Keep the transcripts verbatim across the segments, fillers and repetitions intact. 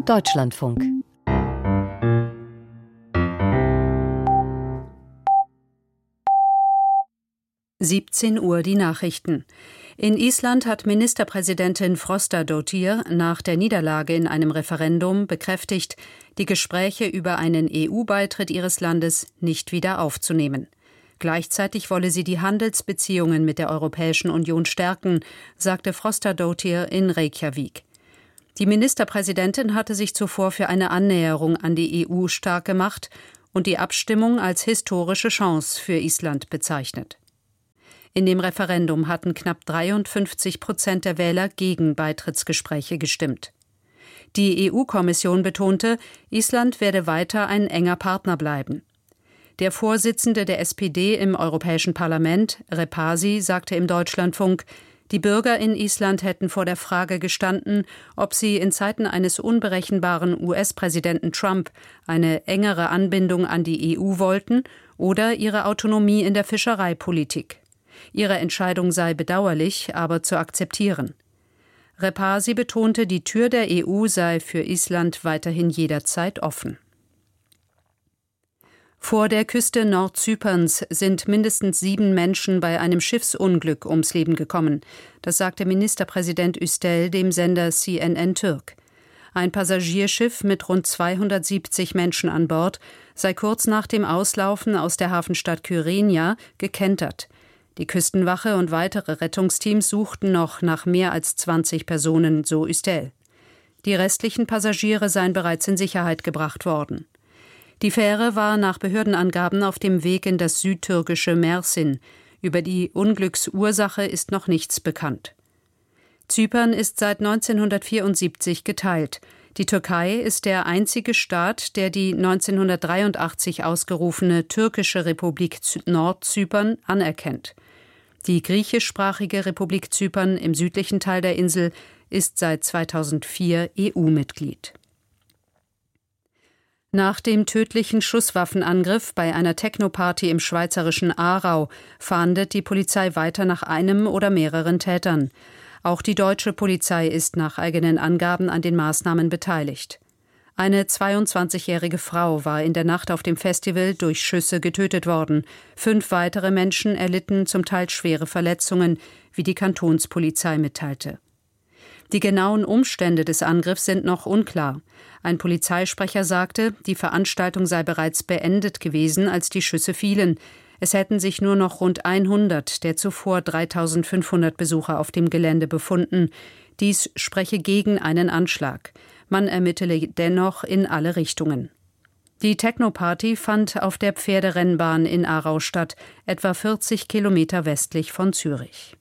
Deutschlandfunk. siebzehn Uhr die Nachrichten. In Island hat Ministerpräsidentin Frostadóttir nach der Niederlage in einem Referendum bekräftigt, die Gespräche über einen E U-Beitritt ihres Landes nicht wieder aufzunehmen. Gleichzeitig wolle sie die Handelsbeziehungen mit der Europäischen Union stärken, sagte Frostadóttir in Reykjavik. Die Ministerpräsidentin hatte sich zuvor für eine Annäherung an die E U stark gemacht und die Abstimmung als historische Chance für Island bezeichnet. In dem Referendum hatten knapp dreiundfünfzig Prozent der Wähler gegen Beitrittsgespräche gestimmt. Die E U-Kommission betonte, Island werde weiter ein enger Partner bleiben. Der Vorsitzende der S P D im Europäischen Parlament, Repasi, sagte im Deutschlandfunk, die Bürger in Island hätten vor der Frage gestanden, ob sie in Zeiten eines unberechenbaren U S-Präsidenten Trump eine engere Anbindung an die E U wollten oder ihre Autonomie in der Fischereipolitik. Ihre Entscheidung sei bedauerlich, aber zu akzeptieren. Repasi betonte, die Tür der E U sei für Island weiterhin jederzeit offen. Vor der Küste Nordzyperns sind mindestens sieben Menschen bei einem Schiffsunglück ums Leben gekommen. Das sagte Ministerpräsident Üstel dem Sender C N N Türk. Ein Passagierschiff mit rund zweihundertsiebzig Menschen an Bord sei kurz nach dem Auslaufen aus der Hafenstadt Kyrenia gekentert. Die Küstenwache und weitere Rettungsteams suchten noch nach mehr als zwanzig Personen, so Üstel. Die restlichen Passagiere seien bereits in Sicherheit gebracht worden. Die Fähre war nach Behördenangaben auf dem Weg in das südtürkische Mersin. Über die Unglücksursache ist noch nichts bekannt. Zypern ist seit neunzehnhundertvierundsiebzig geteilt. Die Türkei ist der einzige Staat, der die neunzehnhundertdreiundachtzig ausgerufene türkische Republik Nordzypern anerkennt. Die griechischsprachige Republik Zypern im südlichen Teil der Insel ist seit zweitausendvier E U-Mitglied. Nach dem tödlichen Schusswaffenangriff bei einer Techno-Party im schweizerischen Aarau fahndet die Polizei weiter nach einem oder mehreren Tätern. Auch die deutsche Polizei ist nach eigenen Angaben an den Maßnahmen beteiligt. Eine zweiundzwanzigjährige Frau war in der Nacht auf dem Festival durch Schüsse getötet worden. Fünf weitere Menschen erlitten zum Teil schwere Verletzungen, wie die Kantonspolizei mitteilte. Die genauen Umstände des Angriffs sind noch unklar. Ein Polizeisprecher sagte, die Veranstaltung sei bereits beendet gewesen, als die Schüsse fielen. Es hätten sich nur noch rund hundert der zuvor dreitausendfünfhundert Besucher auf dem Gelände befunden. Dies spreche gegen einen Anschlag. Man ermittele dennoch in alle Richtungen. Die Techno-Party fand auf der Pferderennbahn in Aarau statt, etwa vierzig Kilometer westlich von Zürich.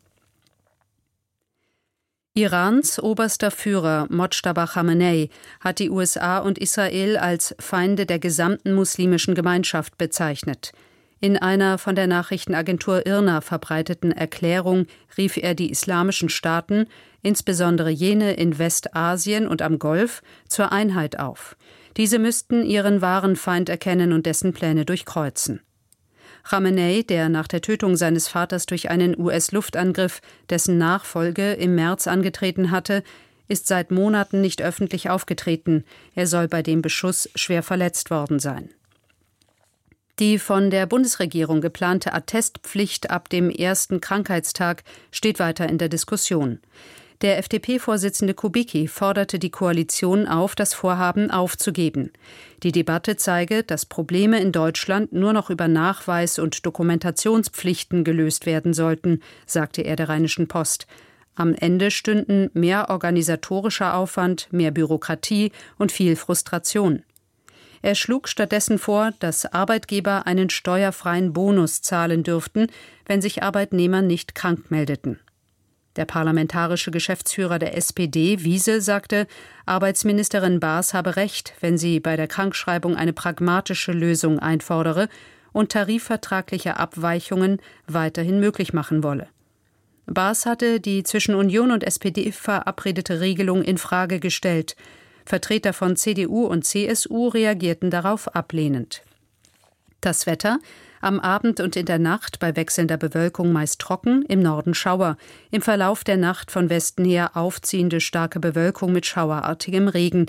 Irans oberster Führer Mojtaba Khamenei hat die U S A und Israel als Feinde der gesamten muslimischen Gemeinschaft bezeichnet. In einer von der Nachrichtenagentur I R N A verbreiteten Erklärung rief er die islamischen Staaten, insbesondere jene in Westasien und am Golf, zur Einheit auf. Diese müssten ihren wahren Feind erkennen und dessen Pläne durchkreuzen. Khamenei, der nach der Tötung seines Vaters durch einen U S-Luftangriff dessen Nachfolge im März angetreten hatte, ist seit Monaten nicht öffentlich aufgetreten. Er soll bei dem Beschuss schwer verletzt worden sein. Die von der Bundesregierung geplante Attestpflicht ab dem ersten Krankheitstag steht weiter in der Diskussion. Der F D P-Vorsitzende Kubicki forderte die Koalition auf, das Vorhaben aufzugeben. Die Debatte zeige, dass Probleme in Deutschland nur noch über Nachweis- und Dokumentationspflichten gelöst werden sollten, sagte er der Rheinischen Post. Am Ende stünden mehr organisatorischer Aufwand, mehr Bürokratie und viel Frustration. Er schlug stattdessen vor, dass Arbeitgeber einen steuerfreien Bonus zahlen dürften, wenn sich Arbeitnehmer nicht krank meldeten. Der parlamentarische Geschäftsführer der S P D, Wiese, sagte, Arbeitsministerin Baas habe recht, wenn sie bei der Krankschreibung eine pragmatische Lösung einfordere und tarifvertragliche Abweichungen weiterhin möglich machen wolle. Baas hatte die zwischen Union und S P D verabredete Regelung in Frage gestellt. Vertreter von C D U und C S U reagierten darauf ablehnend. Das Wetter: am Abend und in der Nacht bei wechselnder Bewölkung meist trocken, im Norden Schauer. Im Verlauf der Nacht von Westen her aufziehende starke Bewölkung mit schauerartigem Regen.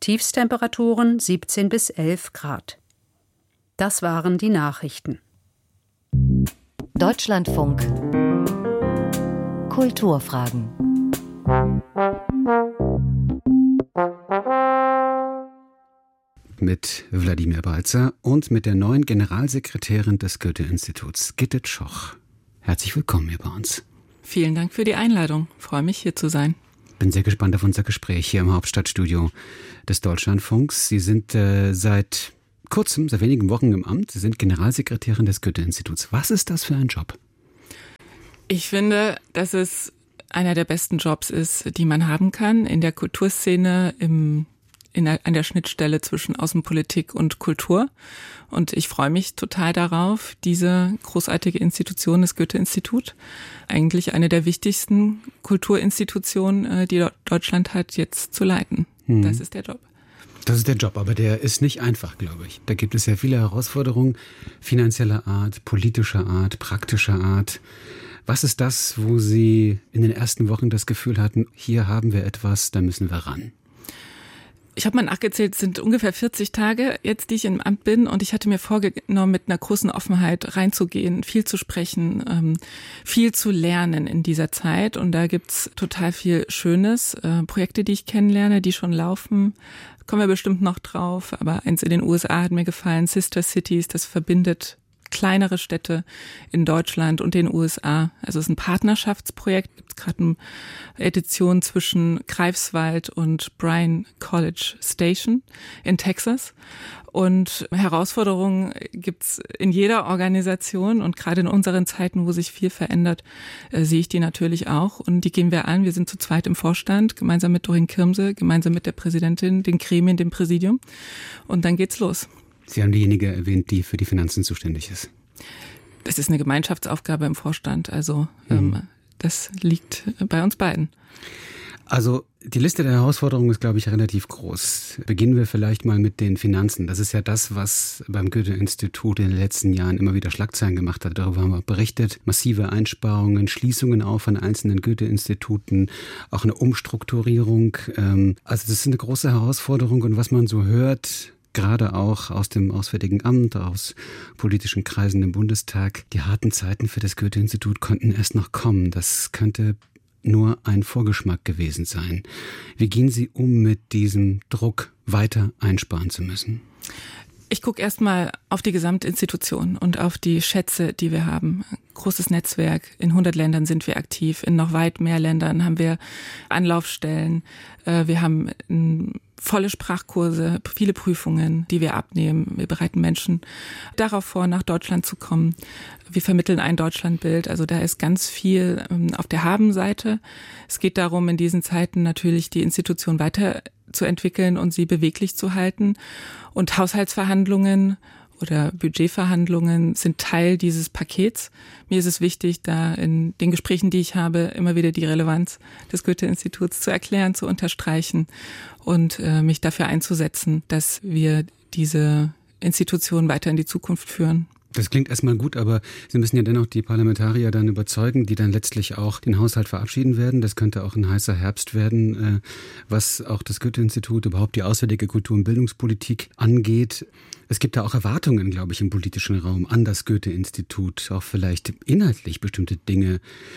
Tiefstemperaturen siebzehn bis elf Grad. Das waren die Nachrichten. Deutschlandfunk Kulturfragen. Mit Wladimir Balzer und mit der neuen Generalsekretärin des Goethe-Instituts, Gitte Tschoch. Herzlich willkommen hier bei uns. Vielen Dank für die Einladung. Ich freue mich, hier zu sein. Bin sehr gespannt auf unser Gespräch hier im Hauptstadtstudio des Deutschlandfunks. Sie sind äh, seit kurzem, seit wenigen Wochen im Amt. Sie sind Generalsekretärin des Goethe-Instituts. Was ist das für ein Job? Ich finde, dass es einer der besten Jobs ist, die man haben kann in der Kulturszene, im In der, an der Schnittstelle zwischen Außenpolitik und Kultur. Und ich freue mich total darauf, diese großartige Institution, das Goethe-Institut, eigentlich eine der wichtigsten Kulturinstitutionen, die Deutschland hat, jetzt zu leiten. Hm. Das ist der Job. Das ist der Job, aber der ist nicht einfach, glaube ich. Da gibt es ja viele Herausforderungen finanzieller Art, politischer Art, praktischer Art. Was ist das, wo Sie in den ersten Wochen das Gefühl hatten, hier haben wir etwas, da müssen wir ran? Ich habe mal nachgezählt, es sind ungefähr vierzig Tage jetzt, die ich im Amt bin, und ich hatte mir vorgenommen, mit einer großen Offenheit reinzugehen, viel zu sprechen, ähm, viel zu lernen in dieser Zeit, und da gibt's total viel Schönes, äh, Projekte, die ich kennenlerne, die schon laufen, kommen wir bestimmt noch drauf, aber eins in den U S A hat mir gefallen, Sister Cities, das verbindet kleinere Städte in Deutschland und den U S A. Also es ist ein Partnerschaftsprojekt. Gibt es gerade eine Edition zwischen Greifswald und Bryan College Station in Texas. Und Herausforderungen gibt's in jeder Organisation, und gerade in unseren Zeiten, wo sich viel verändert, äh, sehe ich die natürlich auch. Und die gehen wir an. Wir sind zu zweit im Vorstand, gemeinsam mit Doreen Kirmse, gemeinsam mit der Präsidentin, den Gremien, dem Präsidium. Und dann geht's los. Sie haben diejenige erwähnt, die für die Finanzen zuständig ist. Das ist eine Gemeinschaftsaufgabe im Vorstand, also mhm. ähm, das liegt bei uns beiden. Also die Liste der Herausforderungen ist, glaube ich, relativ groß. Beginnen wir vielleicht mal mit den Finanzen. Das ist ja das, was beim Goethe-Institut in den letzten Jahren immer wieder Schlagzeilen gemacht hat. Darüber haben wir berichtet. Massive Einsparungen, Schließungen auf an einzelnen Goethe-Instituten, auch eine Umstrukturierung. Also das ist eine große Herausforderung, und was man so hört, gerade auch aus dem Auswärtigen Amt, aus politischen Kreisen im Bundestag, die harten Zeiten für das Goethe-Institut konnten erst noch kommen. Das könnte nur ein Vorgeschmack gewesen sein. Wie gehen Sie um mit diesem Druck, weiter einsparen zu müssen? Ich gucke erstmal auf die Gesamtinstitution und auf die Schätze, die wir haben. Großes Netzwerk, in hundert Ländern sind wir aktiv, in noch weit mehr Ländern haben wir Anlaufstellen. Wir haben volle Sprachkurse, viele Prüfungen, die wir abnehmen. Wir bereiten Menschen darauf vor, nach Deutschland zu kommen. Wir vermitteln ein Deutschlandbild. Also da ist ganz viel auf der Habenseite. Es geht darum, in diesen Zeiten natürlich die Institution weiterzuentwickeln und sie beweglich zu halten. Und Haushaltsverhandlungen oder Budgetverhandlungen sind Teil dieses Pakets. Mir ist es wichtig, da in den Gesprächen, die ich habe, immer wieder die Relevanz des Goethe-Instituts zu erklären, zu unterstreichen und äh, mich dafür einzusetzen, dass wir diese Institution weiter in die Zukunft führen. Das klingt erstmal gut, aber Sie müssen ja dennoch die Parlamentarier dann überzeugen, die dann letztlich auch den Haushalt verabschieden werden. Das könnte auch ein heißer Herbst werden, was auch das Goethe-Institut, überhaupt die auswärtige Kultur- und Bildungspolitik angeht. Es gibt da auch Erwartungen, glaube ich, im politischen Raum an das Goethe-Institut, auch vielleicht inhaltlich bestimmte Dinge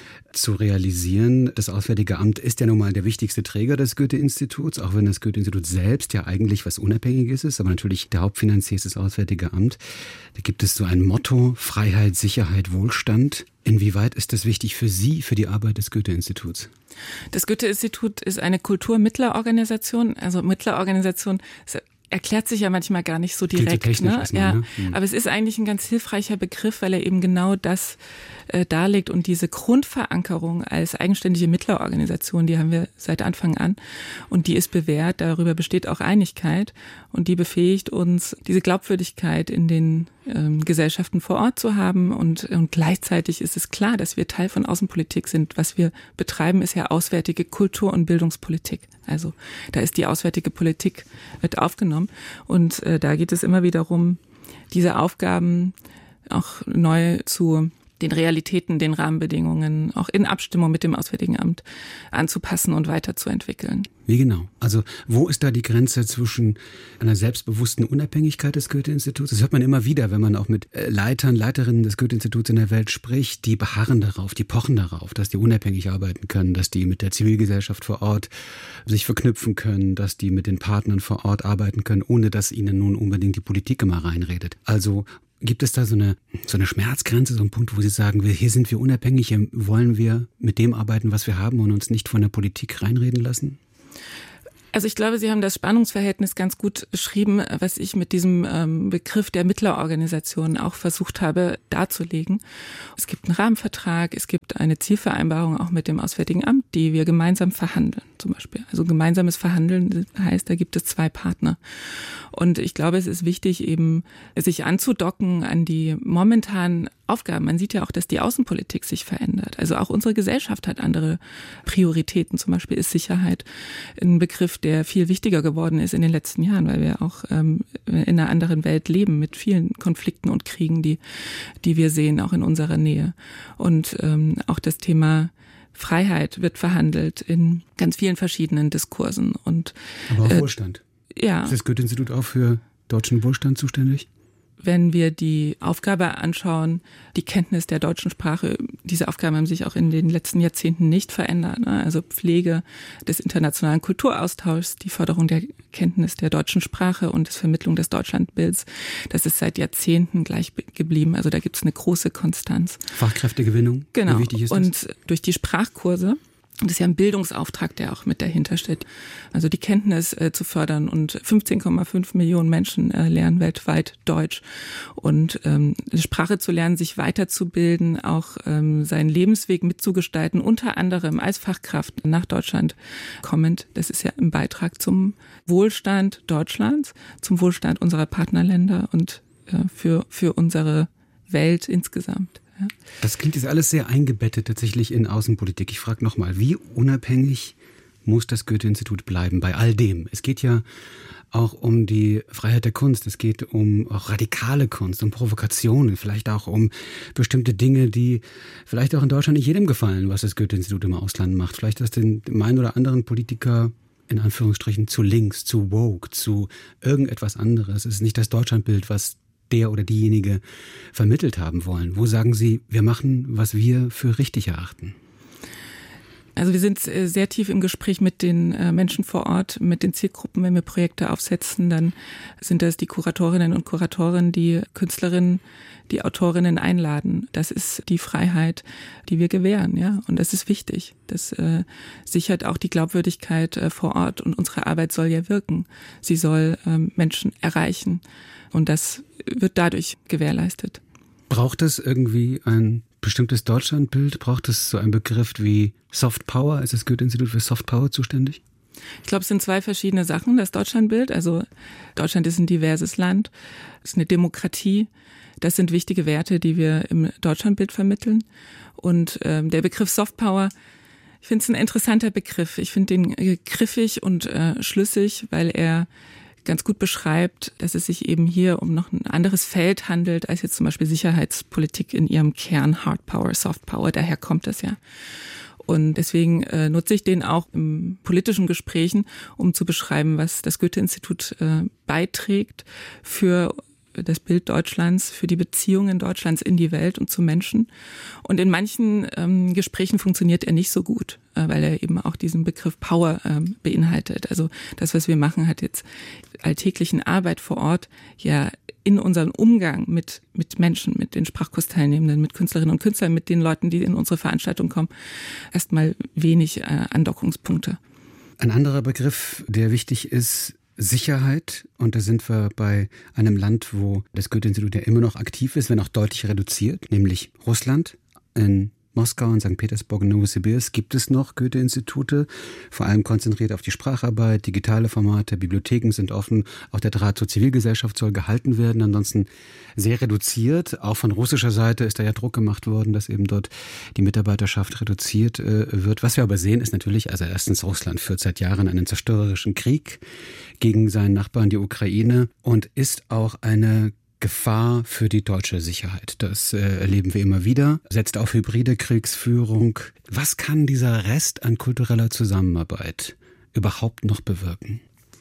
zu realisieren. Das Auswärtige Amt ist ja nun mal der wichtigste Träger des Goethe-Instituts, auch wenn das Goethe-Institut selbst ja eigentlich was Unabhängiges ist, aber natürlich der Hauptfinanzier ist das Auswärtige Amt. Da gibt es so ein Motto: Freiheit, Sicherheit, Wohlstand. Inwieweit ist das wichtig für Sie, für die Arbeit des Goethe-Instituts? Das Goethe-Institut ist eine Kulturmittlerorganisation, also Mittlerorganisation. Erklärt sich ja manchmal gar nicht so direkt, so ne? Erstmal, Ja, ne? Mhm. Aber es ist eigentlich ein ganz hilfreicher Begriff, weil er eben genau das äh, darlegt, und diese Grundverankerung als eigenständige Mittlerorganisation, die haben wir seit Anfang an, und die ist bewährt, darüber besteht auch Einigkeit, und die befähigt uns, diese Glaubwürdigkeit in den ähm, Gesellschaften vor Ort zu haben, und, und gleichzeitig ist es klar, dass wir Teil von Außenpolitik sind. Was wir betreiben, ist ja auswärtige Kultur- und Bildungspolitik. Also da ist die auswärtige Politik mit aufgenommen, und äh, da geht es immer wieder darum, diese Aufgaben auch neu zu den Realitäten, den Rahmenbedingungen, auch in Abstimmung mit dem Auswärtigen Amt anzupassen und weiterzuentwickeln. Wie genau? Also wo ist da die Grenze zwischen einer selbstbewussten Unabhängigkeit des Goethe-Instituts? Das hört man immer wieder, wenn man auch mit Leitern, Leiterinnen des Goethe-Instituts in der Welt spricht. Die beharren darauf, die pochen darauf, dass die unabhängig arbeiten können, dass die mit der Zivilgesellschaft vor Ort sich verknüpfen können, dass die mit den Partnern vor Ort arbeiten können, ohne dass ihnen nun unbedingt die Politik immer reinredet. Also gibt es da so eine, so eine Schmerzgrenze, so einen Punkt, wo Sie sagen, wir, hier sind wir unabhängig, hier wollen wir mit dem arbeiten, was wir haben und uns nicht von der Politik reinreden lassen? Also ich glaube, Sie haben das Spannungsverhältnis ganz gut beschrieben, was ich mit diesem ähm, Begriff der Mittlerorganisation auch versucht habe darzulegen. Es gibt einen Rahmenvertrag, es gibt eine Zielvereinbarung auch mit dem Auswärtigen Amt, die wir gemeinsam verhandeln zum Beispiel. Also gemeinsames Verhandeln heißt, da gibt es zwei Partner. Und ich glaube, es ist wichtig, eben sich anzudocken an die momentanen Aufgaben. Man sieht ja auch, dass die Außenpolitik sich verändert. Also auch unsere Gesellschaft hat andere Prioritäten. Zum Beispiel ist Sicherheit ein Begriff, der viel wichtiger geworden ist in den letzten Jahren, weil wir auch ähm, in einer anderen Welt leben mit vielen Konflikten und Kriegen, die, die wir sehen, auch in unserer Nähe. Und ähm, auch das Thema Freiheit wird verhandelt in ganz vielen verschiedenen Diskursen. Und, aber auch äh, Wohlstand. Ja. Ist das Goethe-Institut auch für deutschen Wohlstand zuständig? Wenn wir die Aufgabe anschauen, die Kenntnis der deutschen Sprache, diese Aufgaben haben sich auch in den letzten Jahrzehnten nicht verändert. Also Pflege des internationalen Kulturaustauschs, die Förderung der Kenntnis der deutschen Sprache und die Vermittlung des Deutschlandbilds, das ist seit Jahrzehnten gleich geblieben. Also da gibt es eine große Konstanz. Fachkräftegewinnung, genau. Wie wichtig ist das? Und durch die Sprachkurse, das ist ja ein Bildungsauftrag, der auch mit dahinter steht. Also die Kenntnis äh, zu fördern und fünfzehn Komma fünf Millionen Menschen äh, lernen weltweit Deutsch. Und ähm, eine Sprache zu lernen, sich weiterzubilden, auch ähm, seinen Lebensweg mitzugestalten, unter anderem als Fachkraft nach Deutschland kommend. Das ist ja ein Beitrag zum Wohlstand Deutschlands, zum Wohlstand unserer Partnerländer und äh, für, für unsere Welt insgesamt. Ja. Das klingt jetzt alles sehr eingebettet tatsächlich in Außenpolitik. Ich frage nochmal, wie unabhängig muss das Goethe-Institut bleiben bei all dem? Es geht ja auch um die Freiheit der Kunst, es geht um auch radikale Kunst, um Provokationen, vielleicht auch um bestimmte Dinge, die vielleicht auch in Deutschland nicht jedem gefallen, was das Goethe-Institut im Ausland macht. Vielleicht ist den, dem einen oder anderen Politiker in Anführungsstrichen zu links, zu woke, zu irgendetwas anderes. Es ist nicht das Deutschlandbild, was der oder diejenige vermittelt haben wollen. Wo sagen Sie, wir machen, was wir für richtig erachten? Also wir sind sehr tief im Gespräch mit den Menschen vor Ort, mit den Zielgruppen. Wenn wir Projekte aufsetzen, dann sind das die Kuratorinnen und Kuratoren, die Künstlerinnen, die Autorinnen einladen. Das ist die Freiheit, die wir gewähren, ja. Und das ist wichtig. Das äh, sichert auch die Glaubwürdigkeit äh, vor Ort. Und unsere Arbeit soll ja wirken. Sie soll ähm, Menschen erreichen. Und das wird dadurch gewährleistet. Braucht es irgendwie ein bestimmtes Deutschlandbild? Braucht es so einen Begriff wie Soft Power? Ist das Goethe-Institut für Soft Power zuständig? Ich glaube, es sind zwei verschiedene Sachen. Das Deutschlandbild, also Deutschland ist ein diverses Land, es ist eine Demokratie. Das sind wichtige Werte, die wir im Deutschlandbild vermitteln. Und ähm, der Begriff Soft Power, ich finde es ein interessanter Begriff. Ich finde den äh, griffig und äh, schlüssig, weil er ganz gut beschreibt, dass es sich eben hier um noch ein anderes Feld handelt, als jetzt zum Beispiel Sicherheitspolitik in ihrem Kern, Hard Power, Soft Power, daher kommt das ja. Und deswegen äh, nutze ich den auch in politischen Gesprächen, um zu beschreiben, was das Goethe-Institut äh, beiträgt für das Bild Deutschlands, für die Beziehungen Deutschlands in die Welt und zu Menschen. Und in manchen ähm, Gesprächen funktioniert er nicht so gut, äh, weil er eben auch diesen Begriff Power ähm, beinhaltet. Also das, was wir machen, hat jetzt alltäglichen Arbeit vor Ort ja in unseren Umgang mit mit Menschen, mit den Sprachkursteilnehmenden, mit Künstlerinnen und Künstlern, mit den Leuten, die in unsere Veranstaltung kommen, erstmal wenig äh, Andockungspunkte. Ein anderer Begriff, der wichtig ist, Sicherheit. Und da sind wir bei einem Land, wo das Goethe-Institut ja immer noch aktiv ist, wenn auch deutlich reduziert, nämlich Russland. In Moskau und Sankt Petersburg und Novosibirsk gibt es noch Goethe-Institute, vor allem konzentriert auf die Spracharbeit, digitale Formate, Bibliotheken sind offen, auch der Draht zur Zivilgesellschaft soll gehalten werden, ansonsten sehr reduziert. Auch von russischer Seite ist da ja Druck gemacht worden, dass eben dort die Mitarbeiterschaft reduziert äh, wird. Was wir aber sehen, ist natürlich, also erstens, Russland führt seit Jahren einen zerstörerischen Krieg gegen seinen Nachbarn, die Ukraine, und ist auch eine Gefahr für die deutsche Sicherheit. Das äh, erleben wir immer wieder. Setzt auf hybride Kriegsführung. Was kann dieser Rest an kultureller Zusammenarbeit überhaupt noch bewirken?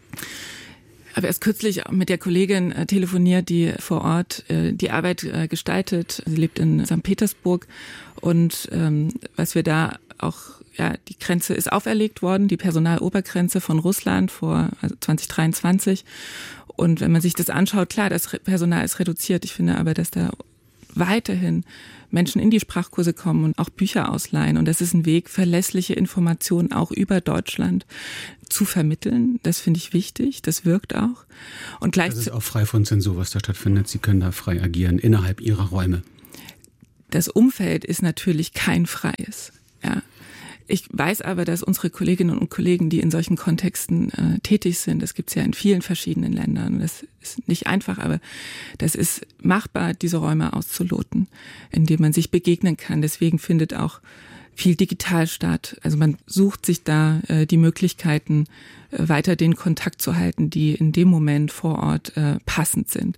Ich habe erst kürzlich mit der Kollegin äh, telefoniert, die vor Ort äh, die Arbeit äh, gestaltet. Sie lebt in Sankt Petersburg und ähm, was wir da auch, ja, die Grenze ist auferlegt worden, die Personalobergrenze von Russland vor also zwanzig dreiundzwanzig. Und wenn man sich das anschaut, klar, das Personal ist reduziert. Ich finde aber, dass da weiterhin Menschen in die Sprachkurse kommen und auch Bücher ausleihen. Und das ist ein Weg, verlässliche Informationen auch über Deutschland zu vermitteln. Das finde ich wichtig. Das wirkt auch. Und das ist auch frei von Zensur, was da stattfindet. Sie können da frei agieren innerhalb Ihrer Räume. Das Umfeld ist natürlich kein freies. Ja. Ich weiß aber, dass unsere Kolleginnen und Kollegen, die in solchen Kontexten äh, tätig sind, das gibt es ja in vielen verschiedenen Ländern, das ist nicht einfach, aber das ist machbar, diese Räume auszuloten, indem man sich begegnen kann. Deswegen findet auch viel digital statt. Also man sucht sich da äh, die Möglichkeiten, äh, weiter den Kontakt zu halten, die in dem Moment vor Ort äh, passend sind.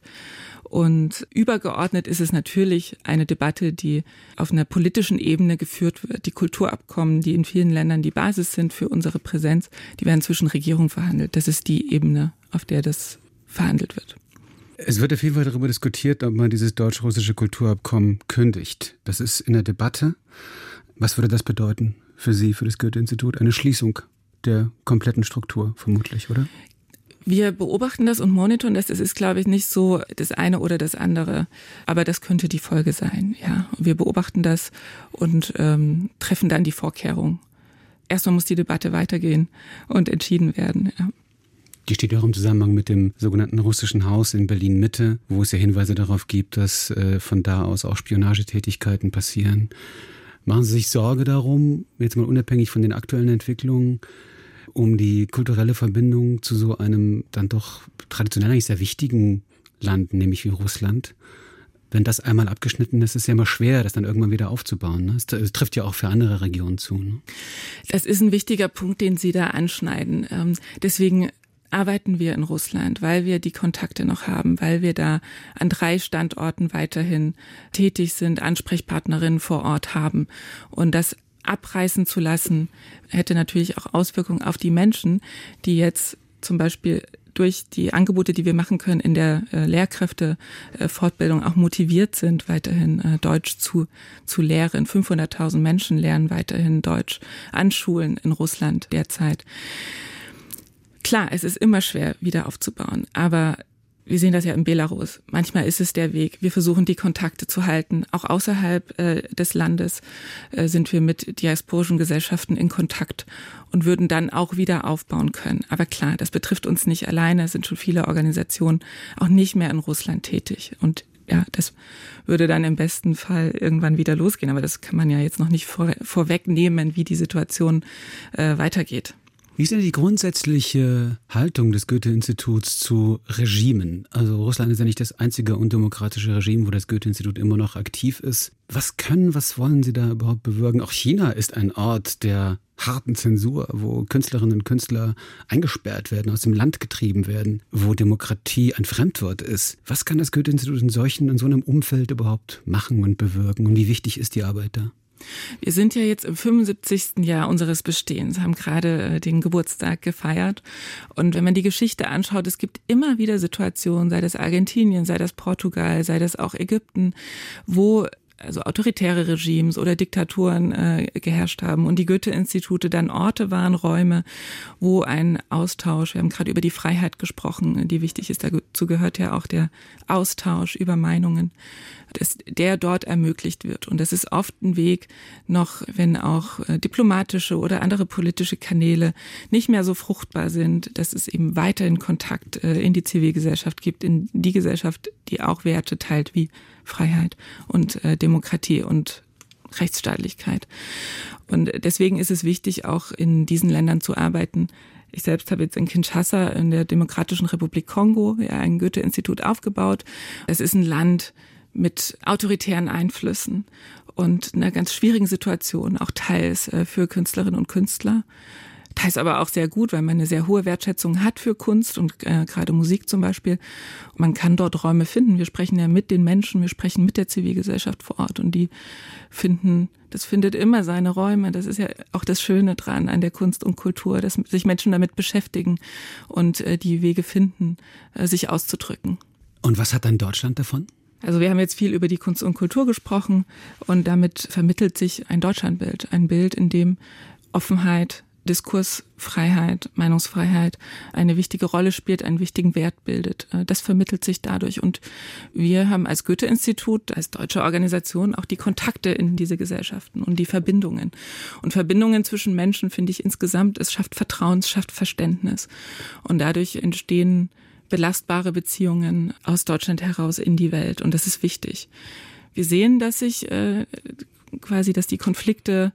Und übergeordnet ist es natürlich eine Debatte, die auf einer politischen Ebene geführt wird. Die Kulturabkommen, die in vielen Ländern die Basis sind für unsere Präsenz, die werden zwischen Regierungen verhandelt. Das ist die Ebene, auf der das verhandelt wird. Es wird auf jeden Fall darüber diskutiert, ob man dieses deutsch-russische Kulturabkommen kündigt. Das ist in der Debatte. Was würde das bedeuten für Sie, für das Goethe-Institut? Eine Schließung der kompletten Struktur vermutlich, oder? Wir beobachten das und monitoren das. Es ist, glaube ich, nicht so das eine oder das andere. Aber das könnte die Folge sein, ja. Wir beobachten das und ähm, treffen dann die Vorkehrung. Erstmal muss die Debatte weitergehen und entschieden werden, ja. Die steht ja auch im Zusammenhang mit dem sogenannten russischen Haus in Berlin-Mitte, wo es ja Hinweise darauf gibt, dass äh, von da aus auch Spionagetätigkeiten passieren. Machen Sie sich Sorge darum, jetzt mal unabhängig von den aktuellen Entwicklungen, um die kulturelle Verbindung zu so einem dann doch traditionell eigentlich sehr wichtigen Land, nämlich wie Russland? Wenn das einmal abgeschnitten ist, ist es ja immer schwer, das dann irgendwann wieder aufzubauen. Ne? Es trifft ja auch für andere Regionen zu. Ne? Das ist ein wichtiger Punkt, den Sie da anschneiden. Ähm, deswegen arbeiten wir in Russland, weil wir die Kontakte noch haben, weil wir da an drei Standorten weiterhin tätig sind, Ansprechpartnerinnen vor Ort haben. Und das abreißen zu lassen, hätte natürlich auch Auswirkungen auf die Menschen, die jetzt zum Beispiel durch die Angebote, die wir machen können in der äh, Lehrkräftefortbildung auch motiviert sind, weiterhin äh, Deutsch zu, zu lehren. fünfhunderttausend Menschen lernen weiterhin Deutsch an Schulen in Russland derzeit. Klar, es ist immer schwer, wieder aufzubauen, aber wir sehen das ja in Belarus. Manchmal ist es der Weg. Wir versuchen, die Kontakte zu halten. Auch außerhalb äh, des Landes äh, sind wir mit diasporischen Gesellschaften in Kontakt und würden dann auch wieder aufbauen können. Aber klar, das betrifft uns nicht alleine. Es sind schon viele Organisationen auch nicht mehr in Russland tätig. Und ja, das würde dann im besten Fall irgendwann wieder losgehen. Aber das kann man ja jetzt noch nicht vor, vorwegnehmen, wie die Situation äh, weitergeht. Wie ist denn die grundsätzliche Haltung des Goethe-Instituts zu Regimen? Also Russland ist ja nicht das einzige undemokratische Regime, wo das Goethe-Institut immer noch aktiv ist. Was können, was wollen Sie da überhaupt bewirken? Auch China ist ein Ort der harten Zensur, wo Künstlerinnen und Künstler eingesperrt werden, aus dem Land getrieben werden, wo Demokratie ein Fremdwort ist. Was kann das Goethe-Institut in solchen, in so einem Umfeld überhaupt machen und bewirken? Und wie wichtig ist die Arbeit da? Wir sind ja jetzt im fünfundsiebzigsten Jahr unseres Bestehens, haben gerade den Geburtstag gefeiert. Und wenn man die Geschichte anschaut, es gibt immer wieder Situationen, sei das Argentinien, sei das Portugal, sei das auch Ägypten, wo also autoritäre Regimes oder Diktaturen äh, geherrscht haben und die Goethe-Institute dann Orte waren, Räume, wo ein Austausch, wir haben gerade über die Freiheit gesprochen, die wichtig ist, dazu gehört ja auch der Austausch über Meinungen, dass der dort ermöglicht wird. Und das ist oft ein Weg noch, wenn auch äh, diplomatische oder andere politische Kanäle nicht mehr so fruchtbar sind, dass es eben weiterhin Kontakt äh, in die Zivilgesellschaft gibt, in die Gesellschaft, die auch Werte teilt wie Freiheit und äh, Demokratie und Rechtsstaatlichkeit. Und deswegen ist es wichtig, auch in diesen Ländern zu arbeiten. Ich selbst habe jetzt in Kinshasa, in der Demokratischen Republik Kongo, ja, ein Goethe-Institut aufgebaut. Es ist ein Land mit autoritären Einflüssen und einer ganz schwierigen Situation, auch teils äh, für Künstlerinnen und Künstler. Teils aber auch sehr gut, weil man eine sehr hohe Wertschätzung hat für Kunst und äh, gerade Musik zum Beispiel. Man kann dort Räume finden. Wir sprechen ja mit den Menschen, wir sprechen mit der Zivilgesellschaft vor Ort und die finden Das findet immer seine Räume. Das ist ja auch das Schöne dran an der Kunst und Kultur, dass sich Menschen damit beschäftigen und äh, die Wege finden, äh, sich auszudrücken. Und was hat dann Deutschland davon? Also wir haben jetzt viel über die Kunst und Kultur gesprochen und damit vermittelt sich ein Deutschlandbild. Ein Bild, in dem Offenheit, Diskursfreiheit, Meinungsfreiheit eine wichtige Rolle spielt, einen wichtigen Wert bildet. Das vermittelt sich dadurch. Und wir haben als Goethe-Institut, als deutsche Organisation auch die Kontakte in diese Gesellschaften und die Verbindungen. Und Verbindungen zwischen Menschen, finde ich insgesamt, es schafft Vertrauen, es schafft Verständnis. Und dadurch entstehen belastbare Beziehungen aus Deutschland heraus in die Welt. Und das ist wichtig. Wir sehen, dass sich äh, quasi, dass die Konflikte